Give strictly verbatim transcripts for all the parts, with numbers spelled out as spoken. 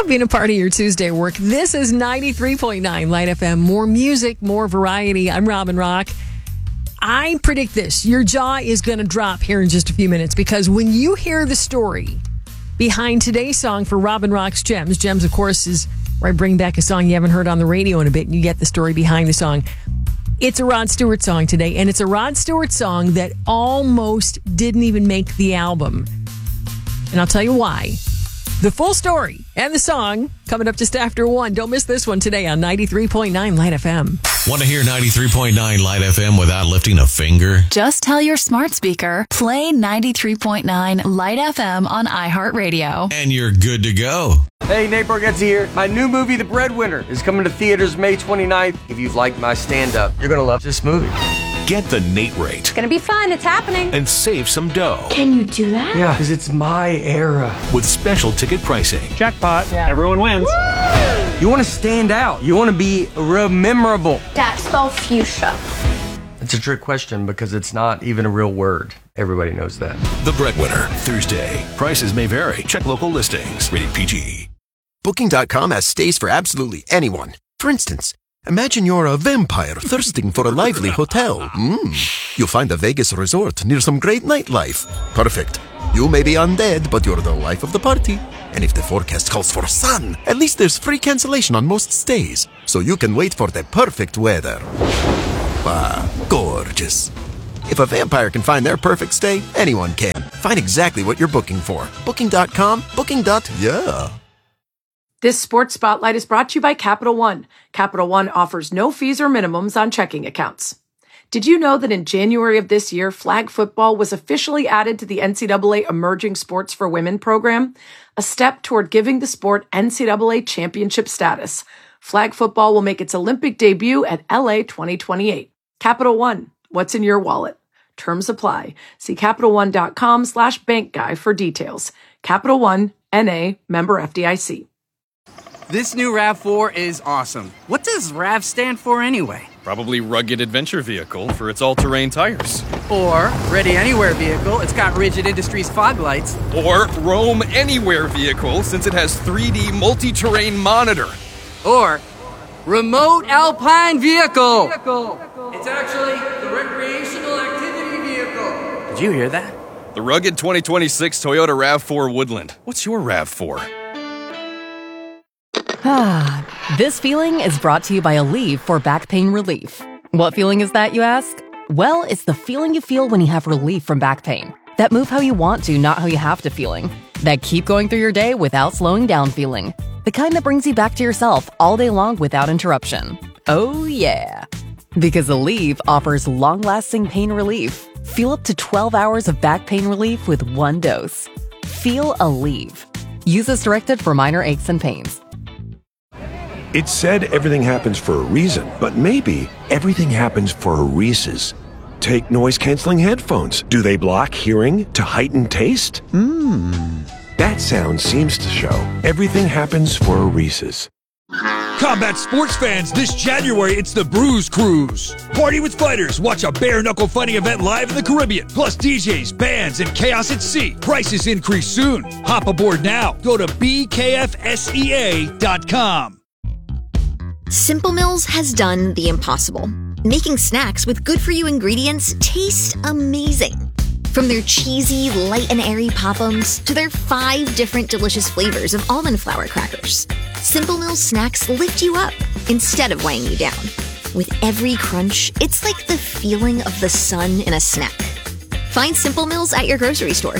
Love being a part of your Tuesday work. This is ninety-three point nine Light F M. More music, more variety. I'm Robin Rock. I predict this. Your jaw is going to drop here in just a few minutes because when you hear the story behind today's song for Robin Rock's Gems, Gems, of course, is where I bring back a song you haven't heard on the radio in a bit and you get the story behind the song. It's a Rod Stewart song today, and it's a Rod Stewart song that almost didn't even make the album. And I'll tell you why. The full story and the song coming up just after one. Don't miss this one today on ninety-three point nine Light F M. Want to hear ninety-three point nine Light F M without lifting a finger? Just tell your smart speaker, play ninety-three point nine Light F M on iHeartRadio. And you're good to go. Hey, Nate Bargatze here. My new movie, The Breadwinner, is coming to theaters May twenty-ninth. If you've liked my stand-up, you're going to love this movie. Get the Nate rate. It's going to be fun. It's happening. And save some dough. Can you do that? Yeah, because it's my era. With special ticket pricing. Jackpot. Yeah. Everyone wins. Woo! You want to stand out. You want to be real memorable. Dad, spell fuchsia. It's a trick question because it's not even a real word. Everybody knows that. The Breadwinner, Thursday. Prices may vary. Check local listings. Rated P G. Booking dot com has stays for absolutely anyone. For instance, imagine you're a vampire thirsting for a lively hotel. Mm. You'll find a Vegas resort near some great nightlife. Perfect. You may be undead, but you're the life of the party. And if the forecast calls for sun, at least there's free cancellation on most stays, so you can wait for the perfect weather. Ah, gorgeous. If a vampire can find their perfect stay, anyone can. Find exactly what you're booking for. Booking dot com, booking. Yeah. This Sports Spotlight is brought to you by Capital One. Capital One offers no fees or minimums on checking accounts. Did you know that in January of this year, flag football was officially added to the N C double A Emerging Sports for Women program, a step toward giving the sport N C double A championship status? Flag football will make its Olympic debut at L A twenty twenty-eight. Capital One, what's in your wallet? Terms apply. See CapitalOne.com slash bank guy for details. Capital One, N A, member F D I C. This new RAV four is awesome. What does RAV stand for anyway? Probably Rugged Adventure Vehicle for its all-terrain tires. Or Ready Anywhere Vehicle, it's got Rigid Industries fog lights. Or Roam Anywhere Vehicle, since it has three D multi-terrain monitor. Or Remote Alpine Vehicle. It's actually the Recreational Activity Vehicle. Did you hear that? The rugged twenty twenty-six Toyota RAV four Woodland. What's your RAV four? Ah, this feeling is brought to you by Aleve for back pain relief. What feeling is that, you ask? Well, it's the feeling you feel when you have relief from back pain. That move how you want to, not how you have to feeling. That keep going through your day without slowing down feeling. The kind that brings you back to yourself all day long without interruption. Oh yeah. Because Aleve offers long-lasting pain relief. Feel up to twelve hours of back pain relief with one dose. Feel Aleve. Use as directed for minor aches and pains. It's said everything happens for a reason, but maybe everything happens for a Reese's. Take noise-canceling headphones. Do they block hearing to heighten taste? Mmm. That sound seems to show everything happens for a Reese's. Combat sports fans, this January it's the Bruise Cruise. Party with fighters, watch a bare-knuckle fighting event live in the Caribbean. Plus D Js, bands, and chaos at sea. Prices increase soon. Hop aboard now. Go to B K F S E A dot com. Simple Mills has done the impossible. Making snacks with good-for-you ingredients taste amazing. From their cheesy, light and airy Pop-Ums to their five different delicious flavors of almond flour crackers. Simple Mills snacks lift you up instead of weighing you down. With every crunch, it's like the feeling of the sun in a snack. Find Simple Mills at your grocery store.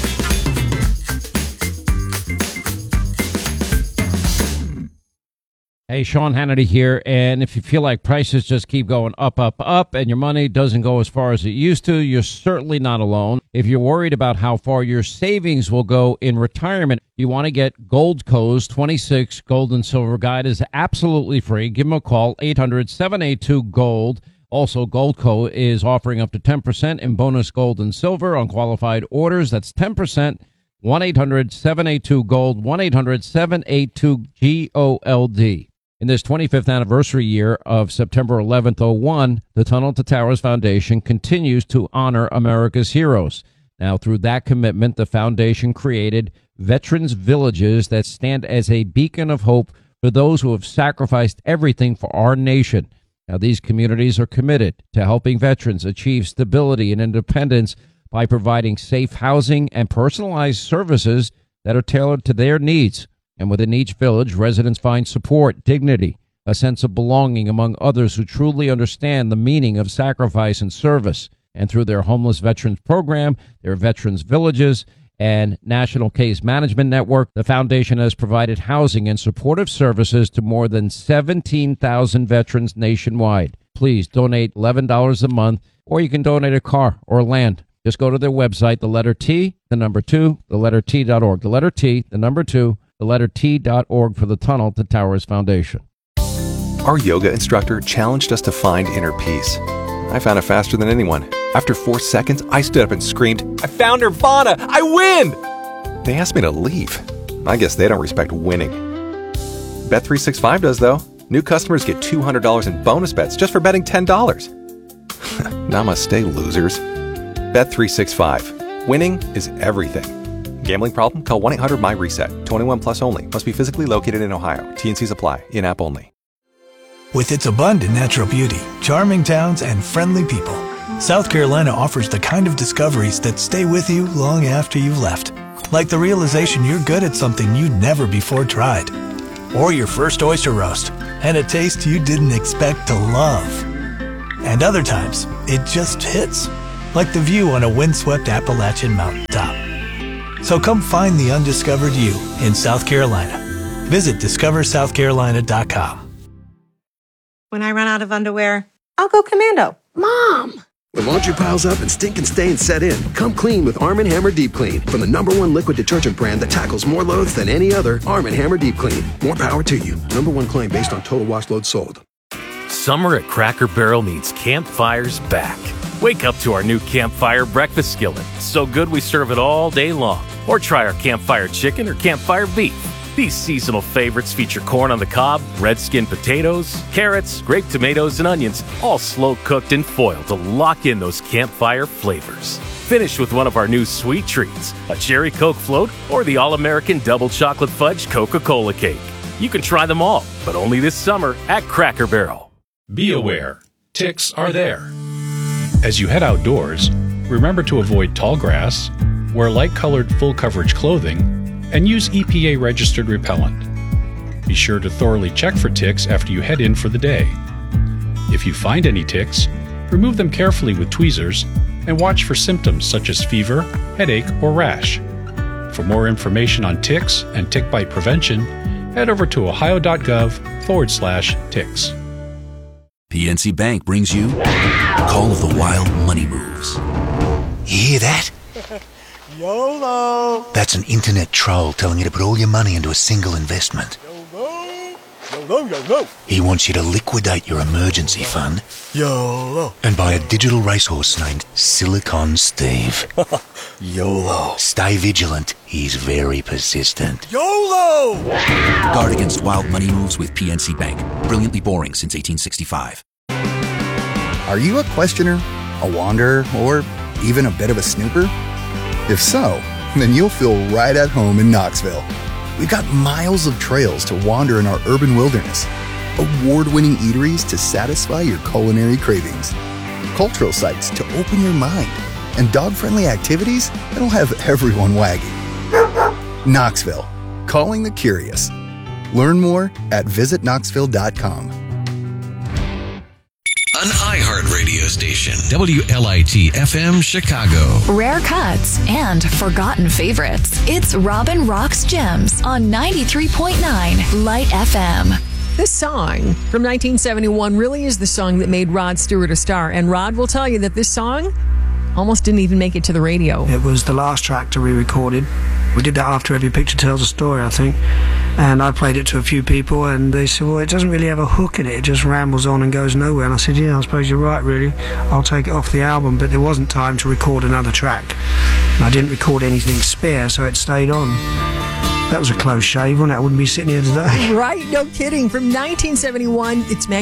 Hey, Sean Hannity here, and if you feel like prices just keep going up, up, up, and your money doesn't go as far as it used to, you're certainly not alone. If you're worried about how far your savings will go in retirement, you want to get Goldco's twenty-six Gold and Silver Guide is absolutely free. Give them a call, eight hundred, seven eight two, GOLD. Also, Goldco is offering up to ten percent in bonus gold and silver on qualified orders. That's ten percent. one eight hundred, seven eight two, GOLD, one eight hundred, seven eight two, G O L D. In this twenty-fifth anniversary year of September eleventh, oh one, the Tunnel to Towers Foundation continues to honor America's heroes. Now, through that commitment, the foundation created veterans villages that stand as a beacon of hope for those who have sacrificed everything for our nation. Now, these communities are committed to helping veterans achieve stability and independence by providing safe housing and personalized services that are tailored to their needs. And within each village, residents find support, dignity, a sense of belonging among others who truly understand the meaning of sacrifice and service. And through their Homeless Veterans Program, their Veterans Villages, and National Case Management Network, the foundation has provided housing and supportive services to more than seventeen thousand veterans nationwide. Please donate eleven dollars a month, or you can donate a car or land. Just go to their website, the letter T, the number two, the letter T dot org. The letter T, the number two, the letter T dot org for the Tunnel to Towers Foundation. Our yoga instructor challenged us to find inner peace. I found it faster than anyone. After four seconds, I stood up and screamed, "I found Nirvana! I win!" They asked me to leave. I guess they don't respect winning. Bet three sixty-five does, though. New customers get two hundred dollars in bonus bets just for betting ten dollars. Namaste, losers. Bet three sixty-five. Winning is everything. Gambling problem? Call one eight hundred my reset. twenty-one plus only. Must be physically located in Ohio. T and Cs apply. In-app only. With its abundant natural beauty, charming towns, and friendly people, South Carolina offers the kind of discoveries that stay with you long after you've left. Like the realization you're good at something you'd never before tried. Or your first oyster roast, and a taste you didn't expect to love. And other times, it just hits. Like the view on a windswept Appalachian mountaintop. So come find the undiscovered you in South Carolina. Visit discover south carolina dot com. When I run out of underwear, I'll go commando. Mom! When laundry piles up and stinking stains set in, come clean with Arm and Hammer Deep Clean. From the number one liquid detergent brand that tackles more loads than any other, Arm and Hammer Deep Clean. More power to you. Number one claim based on total wash load sold. Summer at Cracker Barrel means campfires back. Wake up to our new Campfire breakfast skillet. So good we serve it all day long. Or try our Campfire chicken or Campfire beef. These seasonal favorites feature corn on the cob, red skin potatoes, carrots, grape tomatoes, and onions, all slow cooked in foil to lock in those campfire flavors. Finish with one of our new sweet treats, a cherry Coke float or the all-American double chocolate fudge Coca-Cola cake. You can try them all, but only this summer at Cracker Barrel. Be aware, ticks are there. As you head outdoors, remember to avoid tall grass, wear light-colored full-coverage clothing, and use E P A-registered repellent. Be sure to thoroughly check for ticks after you head in for the day. If you find any ticks, remove them carefully with tweezers and watch for symptoms such as fever, headache, or rash. For more information on ticks and tick bite prevention, head over to ohio.gov forward slash ticks. P N C Bank brings you Call of the Wild Money Moves. You hear that? YOLO! That's an internet troll telling you to put all your money into a single investment. YOLO! YOLO, YOLO! He wants you to liquidate your emergency fund. YOLO! And buy a digital racehorse named Silicon Steve. YOLO! Stay vigilant. He's very persistent. YOLO! Guard against wild money moves with P N C Bank. Brilliantly boring since eighteen sixty-five. Are you a questioner, a wanderer, or even a bit of a snooper? If so, then you'll feel right at home in Knoxville. We've got miles of trails to wander in our urban wilderness, award-winning eateries to satisfy your culinary cravings, cultural sites to open your mind, and dog-friendly activities that'll have everyone wagging. Knoxville, calling the curious. Learn more at visit knoxville dot com. An iHeart radio station, W L I T F M Chicago. Rare cuts and forgotten favorites. It's Robin Rocks Gems on ninety-three point nine Light F M. This song from nineteen seventy-one really is the song that made Rod Stewart a star. And Rod will tell you that this song almost didn't even make it to the radio. It was the last track to re-recorded. We did that after Every Picture Tells a Story, I think. And I played it to a few people, and they said, well, it doesn't really have a hook in it. It just rambles on and goes nowhere. And I said, yeah, I suppose you're right, really. I'll take it off the album. But there wasn't time to record another track. And I didn't record anything spare, so it stayed on. That was a close shave, wasn't it? I wouldn't be sitting here today. Right? No kidding. From nineteen seventy-one, it's